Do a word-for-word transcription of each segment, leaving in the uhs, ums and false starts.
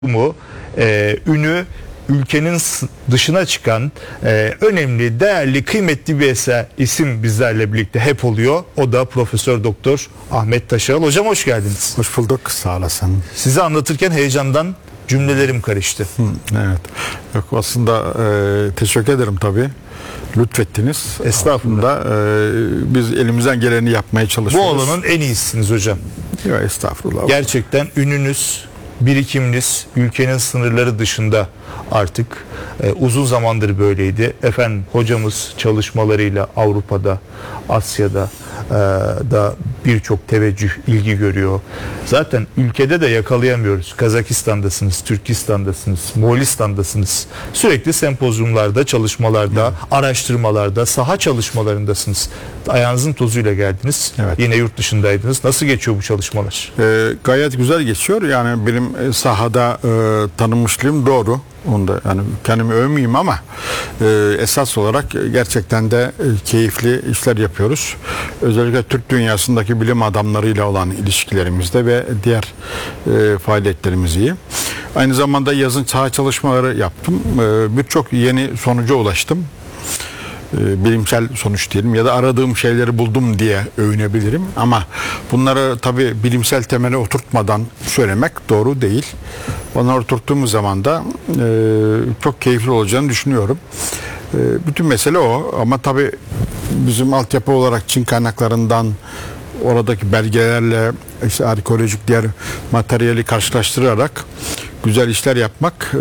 mu e, ünü ülkenin dışına çıkan e, önemli, değerli, kıymetli bir eser isim bizlerle birlikte hep oluyor. O da Profesör Doktor Ahmet Taşağıl. Hocam hoş geldiniz. Hoş bulduk. Sağ olasın. Sizi anlatırken heyecandan cümlelerim karıştı. Hı, evet. Yok aslında e, teşekkür ederim tabii. Lütfettiniz. Estağfurullah. E, biz elimizden geleni yapmaya çalışıyoruz. Bu alanın en iyisiniz hocam. Yok estağfurullah. Gerçekten ününüz, birikiminiz ülkenin sınırları dışında artık e, uzun zamandır böyleydi. Efendim hocamız çalışmalarıyla Avrupa'da, Asya'da e, da birçok teveccüh, ilgi görüyor. Zaten ülkede de yakalayamıyoruz. Kazakistan'dasınız, Türkistan'dasınız, Moğolistan'dasınız. Sürekli sempozyumlarda, çalışmalarda, evet. araştırmalarda, saha çalışmalarındasınız. Ayağınızın tozuyla geldiniz. Evet. Yine yurt dışındaydınız. Nasıl geçiyor bu çalışmalar? E, gayet güzel geçiyor. Yani benim sahada e, tanınmışlığım doğru. Onda yani kendimi övmeyeyim ama e, esas olarak gerçekten de e, keyifli işler yapıyoruz. Özellikle Türk dünyasındaki bilim adamlarıyla olan ilişkilerimizde ve diğer e, faaliyetlerimiz iyi. Aynı zamanda yazın saha çalışmaları yaptım. E, birçok yeni sonuca ulaştım. E, bilimsel sonuç diyelim ya da aradığım şeyleri buldum diye övünebilirim ama bunları tabii bilimsel temele oturtmadan söylemek doğru değil. Onları oturttuğumuz zaman da e, çok keyifli olacağını düşünüyorum. E, bütün mesele o ama tabii bizim altyapı olarak Çin kaynaklarından oradaki belgelerle işte arkeolojik diğer materyali karşılaştırarak güzel işler yapmak e,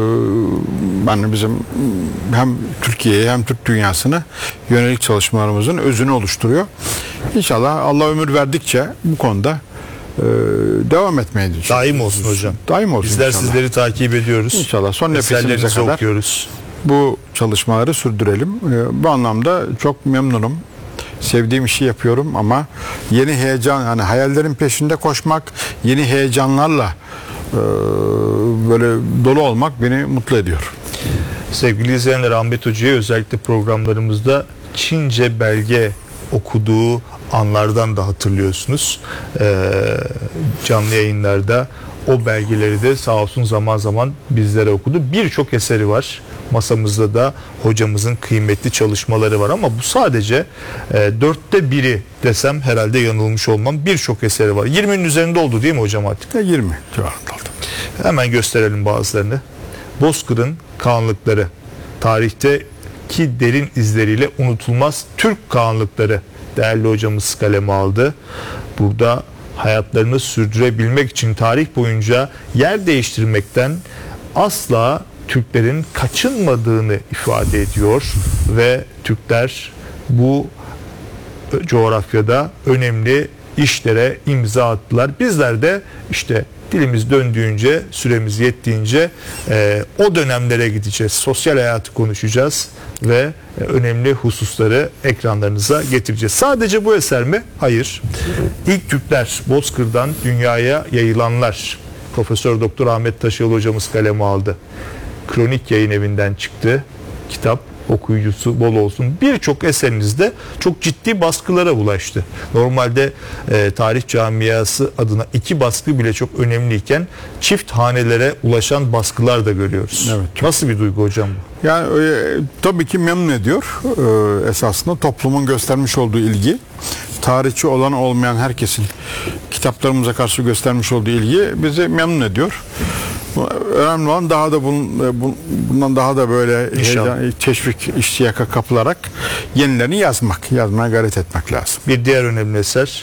yani bizim hem Türkiye'ye hem Türk dünyasına yönelik çalışmalarımızın özünü oluşturuyor. İnşallah Allah ömür verdikçe bu konuda e, devam etmeye düşünüyoruz. Daim olsun hocam. Daim olsun Bizler inşallah. Sizleri takip ediyoruz. İnşallah son nefesimize kadar okuyoruz. Bu çalışmaları sürdürelim. E, bu anlamda çok memnunum. Sevdiğim işi yapıyorum ama yeni heyecan, yani hayallerin peşinde koşmak, yeni heyecanlarla e, böyle dolu olmak beni mutlu ediyor. Sevgili izleyenler, Ahmet Hoca'ya özellikle programlarımızda Çince belge okuduğu anlardan da hatırlıyorsunuz. Ee, canlı yayınlarda o belgeleri de sağ olsun zaman zaman bizlere okudu. Birçok eseri var. Masamızda da hocamızın kıymetli çalışmaları var ama bu sadece e, dörtte biri desem herhalde yanılmış olmam. Birçok eseri var. yirminin üzerinde oldu değil mi hocam artık? yirmi civarında oldu. Hemen gösterelim bazılarını. Bozkır'ın Kağanlıkları, tarihteki derin izleriyle unutulmaz Türk Kağanlıkları değerli hocamız kaleme aldı. Burada hayatlarını sürdürebilmek için tarih boyunca yer değiştirmekten asla Türklerin kaçınmadığını ifade ediyor ve Türkler bu coğrafyada önemli işlere imza attılar. Bizler de işte dilimiz döndüğünce, süremiz yettiğince e, o dönemlere gideceğiz. Sosyal hayatı konuşacağız ve e, önemli hususları ekranlarınıza getireceğiz. Sadece bu eser mi? Hayır. İlk Türkler, Bozkır'dan dünyaya yayılanlar. Profesör Doktor Ahmet Taşağıl hocamız kaleme aldı. Kronik Yayın Evi'nden çıktı. Kitap okuyucusu bol olsun. Birçok eserinizde çok ciddi baskılara ulaştı. Normalde e, tarih camiası adına iki baskı bile çok önemliyken çift hanelere ulaşan baskılar da görüyoruz. Evet. Nasıl bir duygu hocam bu? Yani e, tabii ki memnun ediyor. E, esasında toplumun göstermiş olduğu ilgi, tarihçi olan olmayan herkesin kitaplarımıza karşı göstermiş olduğu ilgi bizi memnun ediyor. Önemli olan daha da bunun, bundan daha da böyle heyecan, teşvik, iştiyaka kapılarak yenilerini yazmak, yazmaya gayret etmek lazım. Bir diğer önemli eser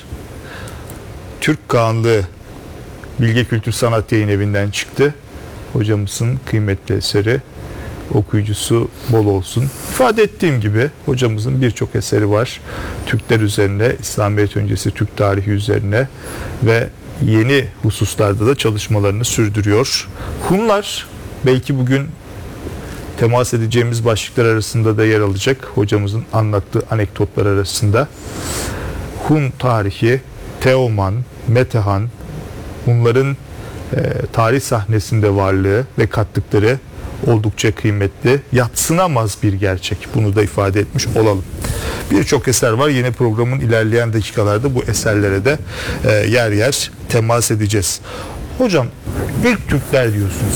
Türk Kağanlığı Bilge Kültür Sanat Yayın Evi'nden çıktı. Hocamızın kıymetli eseri, okuyucusu bol olsun. İfade ettiğim gibi hocamızın birçok eseri var. Türkler üzerine, İslamiyet öncesi Türk tarihi üzerine ve yeni hususlarda da çalışmalarını sürdürüyor. Hunlar belki bugün temas edeceğimiz başlıklar arasında da yer alacak. Hocamızın anlattığı anekdotlar arasında. Hun tarihi, Teoman, Metehan, Hunların e, tarih sahnesinde varlığı ve kattıkları oldukça kıymetli, yadsınamaz bir gerçek. Bunu da ifade etmiş olalım. Birçok eser var. Yine programın ilerleyen dakikalarda bu eserlere de e, yer yer temas edeceğiz. Hocam ilk Türkler diyorsun.